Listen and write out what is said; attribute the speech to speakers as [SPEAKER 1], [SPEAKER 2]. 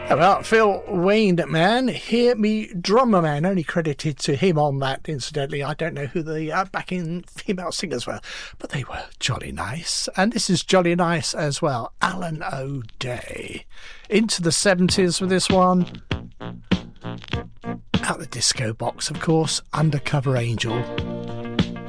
[SPEAKER 1] Well, Phil Wayne Man, Hear Me Drummer Man, only credited to him on that, incidentally. I don't know who the backing female singers were, but they were jolly nice. And this is jolly nice as well. Alan O'Day. Into the 70s with this one. Out the disco box, of course. Undercover Angel.